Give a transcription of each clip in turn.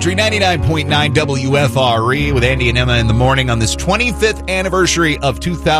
99.9 WFRE with Andy and Emma in the morning on this 25th anniversary of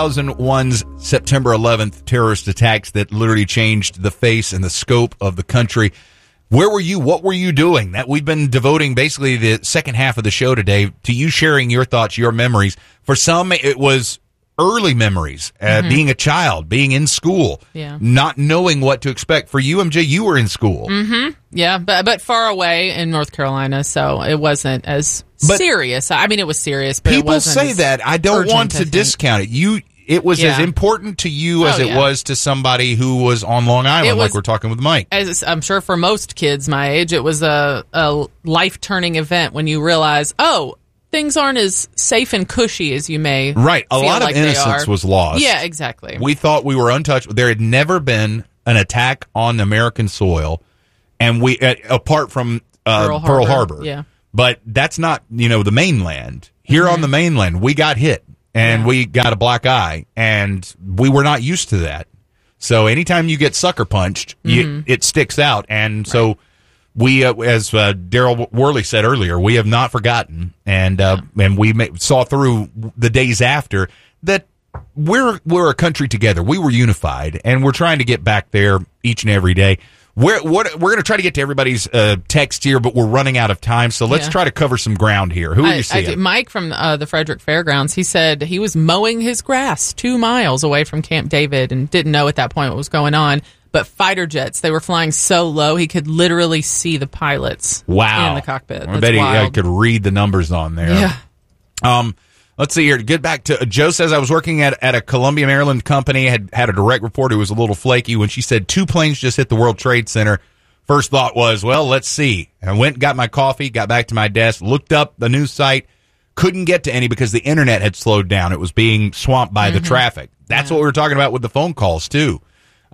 2001's September 11th terrorist attacks that literally changed the face and the scope of the country. Where were you? What were you doing? That we've been devoting basically the second half of the show today to you sharing your thoughts, your memories. For some, it was early memories, being a child, being in school, not knowing what to expect. For you, MJ, you were in school. Yeah, but far away in North Carolina, so it wasn't as serious. I mean, it was serious, but people it wasn't say as that. I don't urgent, want to discount it. It was as important to you as it was to somebody who was on Long Island, like we're talking with Mike. As I'm sure for most kids my age, it was a life-turning event when you realize, things aren't as safe and cushy as you may Right. A lot like of innocence was lost. Yeah, exactly. We thought we were untouched. There had never been an attack on American soil, and we apart from Pearl Harbor. Yeah. But that's not, the mainland. Here on the mainland, we got hit, and we got a black eye, and we were not used to that. So anytime you get sucker punched, it sticks out. And so we, as Daryl Worley said earlier, we have not forgotten, and we saw through the days after that we're a country together. We were unified, and we're trying to get back there each and every day. We're going to try to get to everybody's text here, but we're running out of time, so let's try to cover some ground here. Who are you seeing? Mike from the Frederick Fairgrounds, he said he was mowing his grass 2 miles away from Camp David and didn't know at that point what was going on. But fighter jets, they were flying so low, he could literally see the pilots in the cockpit. I bet I could read the numbers on there. Yeah. Let's see here. To get back to Joe says, I was working at a Columbia, Maryland company, had a direct reporter who was a little flaky when she said 2 planes just hit the World Trade Center. First thought was, well, let's see. I went and got my coffee, got back to my desk, looked up the news site, couldn't get to any because the internet had slowed down. It was being swamped by the traffic. That's what we were talking about with the phone calls, too.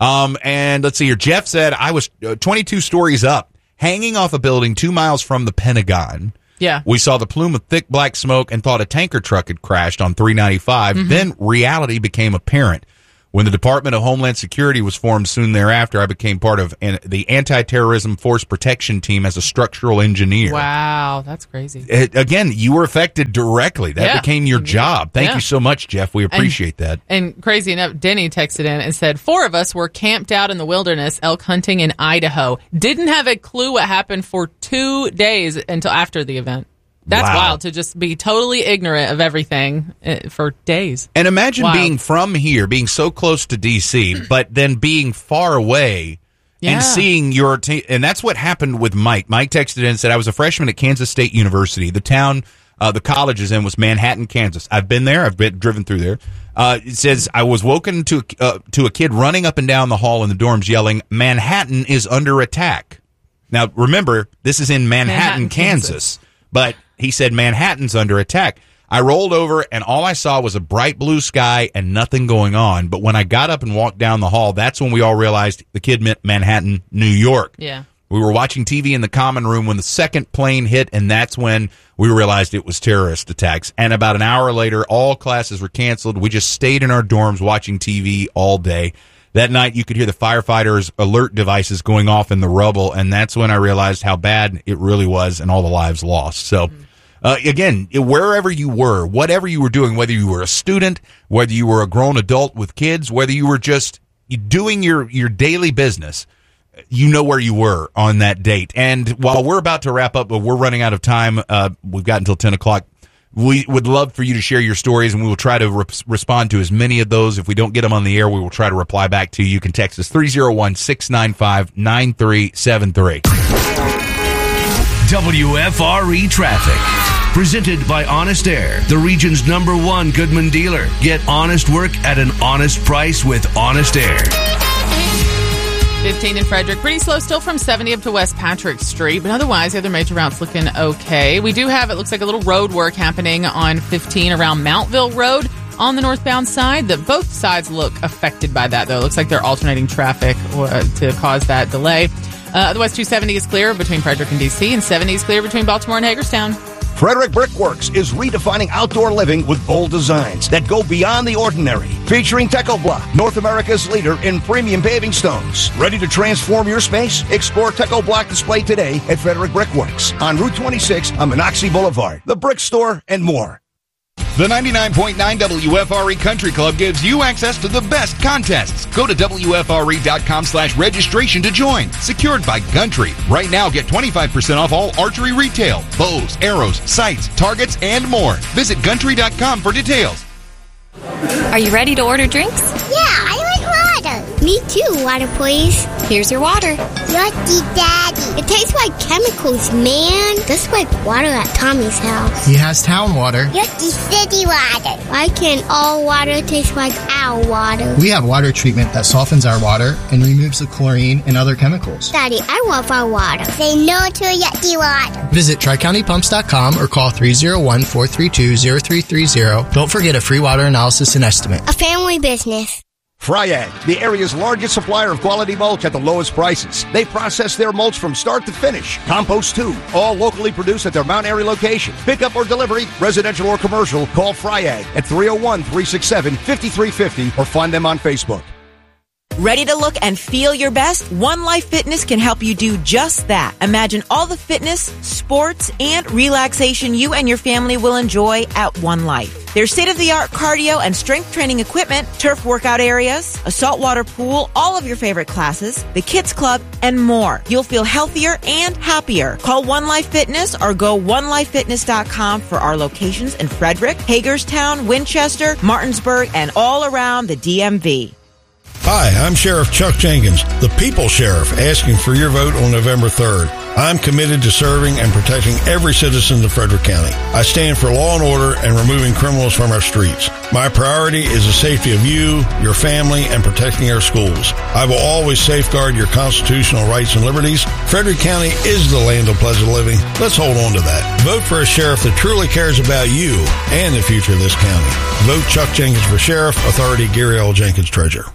And let's see here. Jeff said, I was 22 stories up, hanging off a building 2 miles from the Pentagon. Yeah. We saw the plume of thick black smoke and thought a tanker truck had crashed on 395. Then reality became apparent. When the Department of Homeland Security was formed soon thereafter, I became part of the Anti-Terrorism Force Protection Team as a structural engineer. Wow, that's crazy. Again, you were affected directly. That became your job. Thank you so much, Jeff. We appreciate that. And crazy enough, Denny texted in and said, 4 of us were camped out in the wilderness elk hunting in Idaho. Didn't have a clue what happened for 2 days until after the event. That's wild to just be totally ignorant of everything for days. And imagine being from here, being so close to D.C., but then being far away and seeing your team. And that's what happened with Mike. Mike texted in and said, I was a freshman at Kansas State University. The town the college is in was Manhattan, Kansas. I've been there. I've driven through there. It says, I was woken to a kid running up and down the hall in the dorms yelling, Manhattan is under attack. Now, remember, this is in Manhattan, Kansas. But he said Manhattan's under attack. I rolled over, and all I saw was a bright blue sky and nothing going on. But when I got up and walked down the hall, that's when we all realized the kid meant Manhattan, New York. Yeah. We were watching TV in the common room when the second plane hit, and that's when we realized it was terrorist attacks. And about an hour later, all classes were canceled. We just stayed in our dorms watching TV all day. That night, you could hear the firefighters' alert devices going off in the rubble, and that's when I realized how bad it really was and all the lives lost. So, again, wherever you were, whatever you were doing, whether you were a student, whether you were a grown adult with kids, whether you were just doing your daily business, you know where you were on that date. And while we're about to wrap up, but we're running out of time, we've got until 10 o'clock. We would love for you to share your stories, and we will try to respond to as many of those. If we don't get them on the air, we will try to reply back to you. You can text us 301-695-9373. WFRE Traffic. Presented by Honest Air, the region's #1 Goodman dealer. Get honest work at an honest price with Honest Air. 15 in Frederick. Pretty slow still from 70 up to West Patrick Street, but otherwise the other major routes looking okay. We do have, it looks like, a little road work happening on 15 around Mountville Road on the northbound side. Both sides look affected by that, though. It looks like they're alternating traffic to cause that delay. Otherwise, 270 is clear between Frederick and D.C., and 70 is clear between Baltimore and Hagerstown. Frederick Brickworks is redefining outdoor living with bold designs that go beyond the ordinary. Featuring TechoBlock, North America's leader in premium paving stones. Ready to transform your space? Explore TechoBlock display today at Frederick Brickworks on Route 26 on Monocacy Boulevard, the Brick Store, and more. The 99.9 WFRE Country Club gives you access to the best contests. Go to WFRE.com/registration to join. Secured by Country. Right now, get 25% off all archery retail, bows, arrows, sights, targets, and more. Visit Country.com for details. Are you ready to order drinks? Yeah, I like water. Me too, water please. Here's your water. Yucky, Daddy. It tastes like chemicals, man. Just like water at Tommy's house. He has town water. Yucky city water. Why can't all water taste like our water? We have water treatment that softens our water and removes the chlorine and other chemicals. Daddy, I love our water. Say no to yucky water. Visit TriCountyPumps.com or call 301-432-0330. Don't forget a free water analysis and estimate. A family business. Fryag, the area's largest supplier of quality mulch at the lowest prices. They process their mulch from start to finish. Compost too, all locally produced at their Mount Airy location. Pickup or delivery, residential or commercial, call Fryag at 301-367-5350 or find them on Facebook. Ready to look and feel your best? One Life Fitness can help you do just that. Imagine all the fitness, sports, and relaxation you and your family will enjoy at One Life. There's state-of-the-art cardio and strength training equipment, turf workout areas, a saltwater pool, all of your favorite classes, the kids club, and more. You'll feel healthier and happier. Call One Life Fitness or go onelifefitness.com for our locations in Frederick, Hagerstown, Winchester, Martinsburg, and all around the DMV. Hi, I'm Sheriff Chuck Jenkins, the People's Sheriff, asking for your vote on November 3rd. I'm committed to serving and protecting every citizen of Frederick County. I stand for law and order and removing criminals from our streets. My priority is the safety of you, your family, and protecting our schools. I will always safeguard your constitutional rights and liberties. Frederick County is the land of pleasant living. Let's hold on to that. Vote for a sheriff that truly cares about you and the future of this county. Vote Chuck Jenkins for Sheriff. Authority Gary L. Jenkins, Treasurer.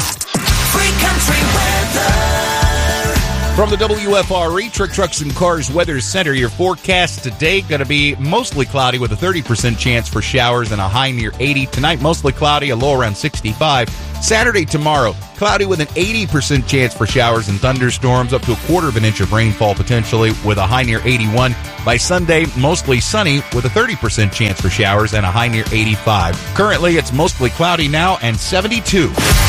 From the WFRE Trick Trucks and Cars Weather Center, your forecast today going to be mostly cloudy with a 30% chance for showers and a high near 80. Tonight, mostly cloudy, a low around 65. Saturday, tomorrow, cloudy with an 80% chance for showers and thunderstorms, up to a quarter of an inch of rainfall potentially with a high near 81. By Sunday, mostly sunny with a 30% chance for showers and a high near 85. Currently, it's mostly cloudy now and 72.